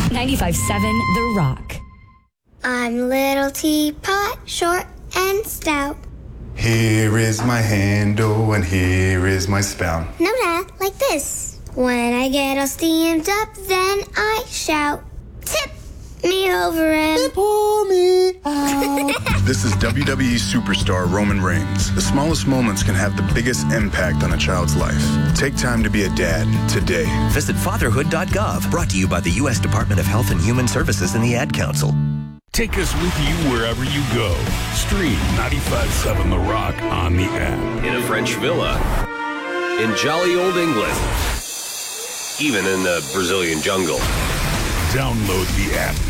95.7 The Rock. I'm Little Teapot, short and stout. Here is my handle and here is my spout. No, Dad, like this. When I get all steamed up, then I shout, tip me over and Pour me out. This is WWE superstar Roman Reigns. The smallest moments can have the biggest impact on a child's life. Take time to be a dad today. Visit fatherhood.gov. Brought to you by the U.S. Department of Health and Human Services and the Ad Council. Take us with you wherever you go. Stream 95.7 The Rock on the app. In a French villa. In jolly old England. Even in the Brazilian jungle. Download the app